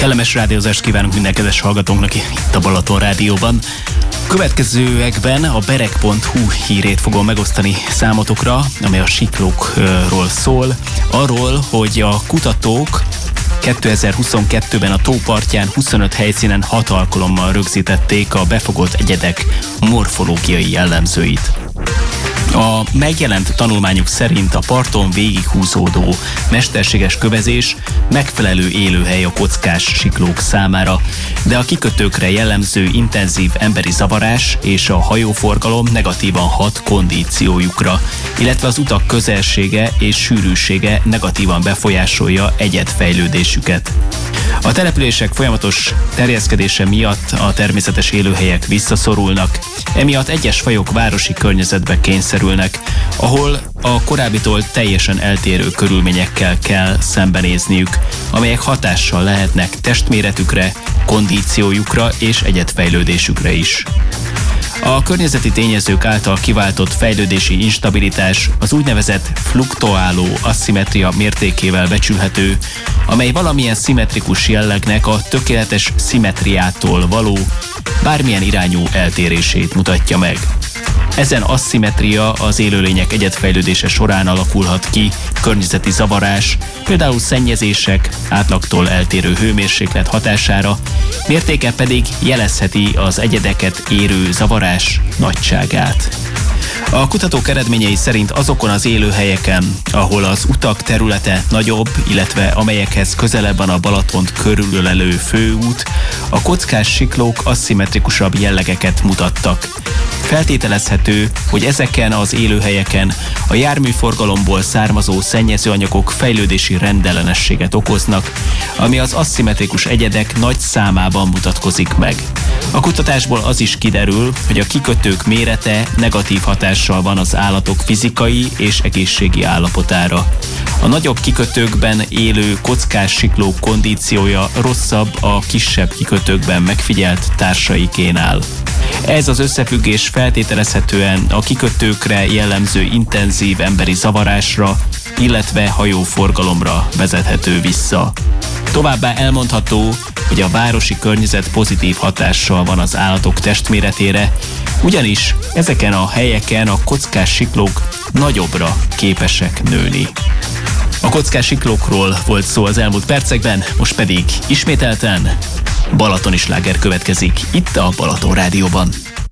Kellemes rádiózást kívánunk minden kedves hallgatónknak itt a Balaton Rádióban. Következőekben a bereg.hu hírét fogom megosztani számotokra, amely a siklókról szól. Arról, hogy a kutatók 2022-ben a tó partján 25 helyszínen 6 alkalommal rögzítették a befogott egyedek morfológiai jellemzőit. A megjelent tanulmányok szerint a parton végighúzódó mesterséges kövezés megfelelő élőhely a kockás siklók számára, de a kikötőkre jellemző intenzív emberi zavarás és a hajóforgalom negatívan hat kondíciójukra, illetve az utak közelsége és sűrűsége negatívan befolyásolja egyedfejlődésüket. A települések folyamatos terjeszkedése miatt a természetes élőhelyek visszaszorulnak, emiatt egyes fajok városi környezetbe kényszerülnek, ahol a korábbitól teljesen eltérő körülményekkel kell szembenézniük, amelyek hatással lehetnek testméretükre, kondíciójukra és egyedfejlődésükre is. A környezeti tényezők által kiváltott fejlődési instabilitás az úgynevezett fluktuáló asszimetria mértékével becsülhető, amely valamilyen szimmetrikus jellegnek a tökéletes szimmetriától való bármilyen irányú eltérését mutatja meg. Ezen asszimetria az élőlények egyedfejlődése során alakulhat ki környezeti zavarás, például szennyezések, átlagtól eltérő hőmérséklet hatására, mértéke pedig jelezheti az egyedeket érő zavarás nagyságát. A kutatók eredményei szerint azokon az élőhelyeken, ahol az utak területe nagyobb, illetve amelyekhez közelebb van a Balatont körülölelő főút, a kockás siklók aszimmetrikusabb jellegeket mutattak. Feltételezhető, hogy ezeken az élőhelyeken a járműforgalomból származó szennyezőanyagok fejlődési rendellenességet okoznak, ami az aszimmetrikus egyedek nagy számában mutatkozik meg. A kutatásból az is kiderül, hogy a kikötők mérete negatív hatással van az állatok fizikai és egészségi állapotára. A nagyobb kikötőkben élő kockás siklók kondíciója rosszabb a kisebb kikötőkben megfigyelt társaikénál. Ez az összefüggés feltételezhetően a kikötőkre jellemző intenzív emberi zavarásra, illetve hajóforgalomra vezethető vissza. Továbbá elmondható, hogy a városi környezet pozitív hatással van az állatok testméretére, ugyanis ezeken a helyeken a kockás siklók nagyobbra képesek nőni. A kockás siklókról volt szó az elmúlt percekben, most pedig ismételten balatoni sláger következik itt a Balaton Rádióban.